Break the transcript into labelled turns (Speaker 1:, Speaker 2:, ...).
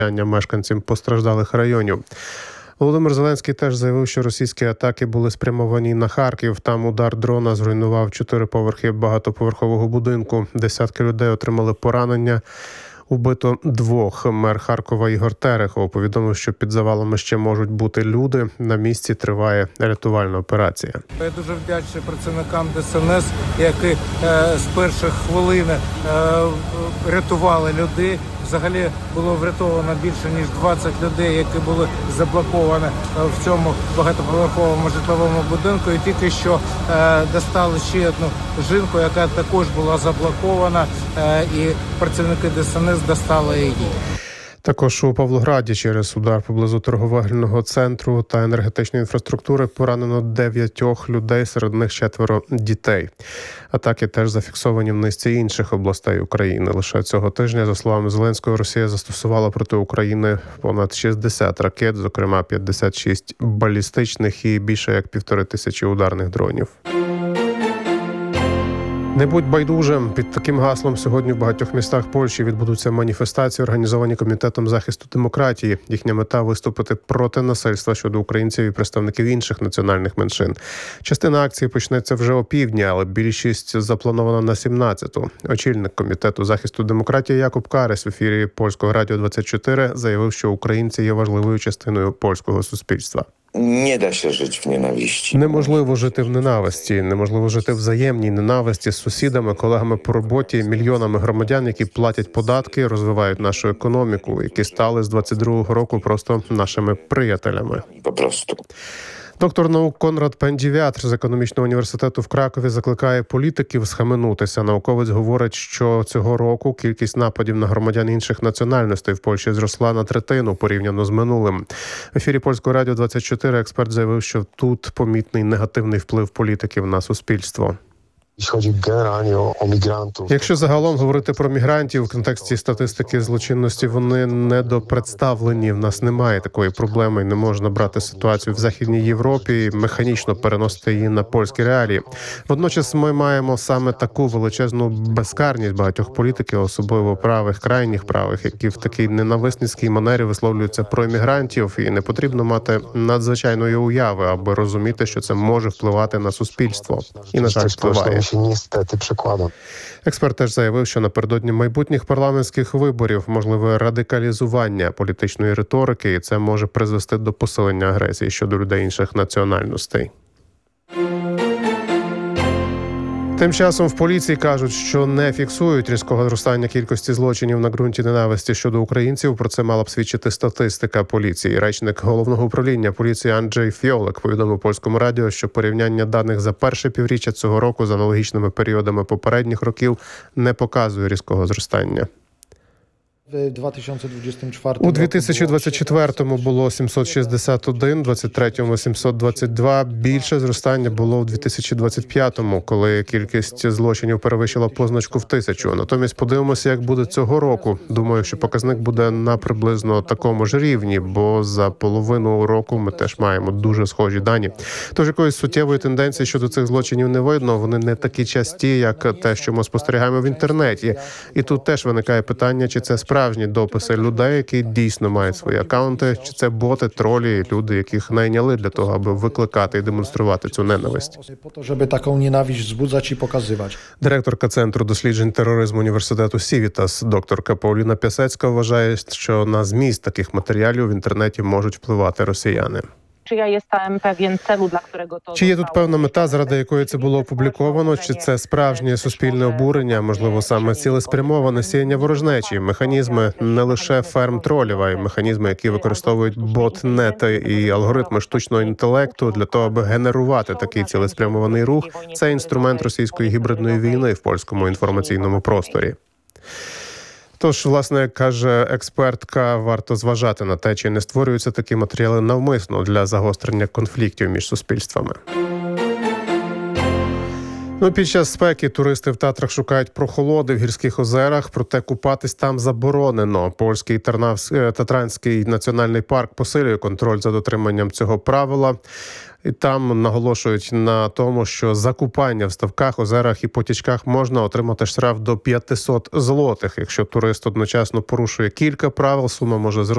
Speaker 1: мешканцям постраждалих районів. Володимир Зеленський теж заявив, що російські атаки були спрямовані на Харків. Там удар дрона зруйнував 4 поверхи багатоповерхового будинку. Десятки людей отримали поранення. Убито 2. Мер Харкова Ігор Терехов повідомив, що під завалами ще можуть бути люди. На місці триває рятувальна операція.
Speaker 2: Я дуже вдячний працівникам ДСНС, які з перших хвилин рятували людей. Взагалі було врятовано більше, ніж 20 людей, які були заблоковані в цьому багатоповерховому житловому будинку. І тільки що достали ще одну жінку, яка також була заблокована, і працівники ДСНС достали її.
Speaker 1: Також у Павлограді через удар поблизу торговельного центру та енергетичної інфраструктури поранено 9 людей, серед них 4 дітей. Атаки теж зафіксовані в низці інших областей України. Лише цього тижня, за словами Зеленського, Росія застосувала проти України понад 60 ракет, зокрема 56 балістичних і більше як 1500 ударних дронів. Не будь байдужим. Під таким гаслом сьогодні в багатьох містах Польщі відбудуться маніфестації, організовані Комітетом захисту демократії. Їхня мета – виступити проти насильства щодо українців і представників інших національних меншин. Частина акції почнеться вже опівдні, але більшість запланована на 17-ту. Очільник Комітету захисту демократії Якуб Карес в ефірі Польського радіо 24 заявив, що українці є важливою частиною польського суспільства.
Speaker 3: Не da się żyć w nienawiści.
Speaker 1: Неможливо жити в ненависті, неможливо жити в взаємній ненависті з сусідами, колегами по роботі, мільйонами громадян, які платять податки, розвивають нашу економіку, які стали з 22-го року просто нашими приятелями.
Speaker 3: Po prostu.
Speaker 1: Доктор наук Конрад Пендівятр з економічного університету в Кракові закликає політиків схаменутися. Науковець говорить, що цього року кількість нападів на громадян інших національностей в Польщі зросла на 1/3 порівняно з минулим. В ефірі Польського радіо 24 експерт заявив, що тут помітний негативний вплив політиків на суспільство. Якщо загалом говорити про мігрантів в контексті статистики злочинності, вони недопредставлені. В нас немає такої проблеми. Не можна брати ситуацію в Західній Європі і механічно переносити її на польські реалії. Водночас ми маємо саме таку величезну безкарність багатьох політиків, особливо правих, крайніх правих, які в такій ненависницькій манері висловлюються про іммігрантів. І не потрібно мати надзвичайної уяви, аби розуміти, що це може впливати на суспільство. І, на жаль, впливає. Експерт теж заявив, що напередодні майбутніх парламентських виборів можливе радикалізування політичної риторики, і це може призвести до посилення агресії щодо людей інших національностей. Тим часом в поліції кажуть, що не фіксують різкого зростання кількості злочинів на ґрунті ненависті щодо українців. Про це мала б свідчити статистика поліції. Речник головного управління поліції Анджей Фьолек повідомив Польському радіо, що порівняння даних за перше півріччя цього року з аналогічними періодами попередніх років не показує різкого зростання. У 2024-му було 761, у 2023-му 722. Більше зростання було у 2025-му, коли кількість злочинів перевищила позначку в 1000. Натомість подивимося, як буде цього року. Думаю, що показник буде на приблизно такому ж рівні, бо за половину року ми теж маємо дуже схожі дані. Тож якоїсь суттєвої тенденції щодо цих злочинів не видно. Вони не такі часті, як те, що ми спостерігаємо в інтернеті. І тут теж виникає питання, чи це справжні дописи людей, які дійсно мають свої акаунти, чи це боти, тролі, люди, яких найняли для того, аби викликати і демонструвати цю ненависть.
Speaker 4: Щоб таку ненависть збуджати і показувати.
Speaker 1: Директорка Центру досліджень тероризму університету Сівітас, докторка Пауліна Пясецька, вважає, що на зміст таких матеріалів в інтернеті можуть впливати росіяни. Чи є тут певна мета, заради якої це було опубліковано, чи це справжнє суспільне обурення, можливо, саме цілеспрямоване сіяння ворожнечі, механізми не лише ферм-тролів, а й механізми, які використовують ботнети і алгоритми штучного інтелекту для того, аби генерувати такий цілеспрямований рух. Це інструмент російської гібридної війни в польському інформаційному просторі. Тож, власне, каже експертка, варто зважати на те, чи не створюються такі матеріали навмисно для загострення конфліктів між суспільствами. Під час спеки туристи в Татрах шукають прохолоди в гірських озерах, проте купатись там заборонено. Польський Татранський національний парк посилює контроль за дотриманням цього правила. І там наголошують на тому, що за купання в ставках, озерах і потічках можна отримати штраф до 500 злотих. Якщо турист одночасно порушує кілька правил, сума може зростати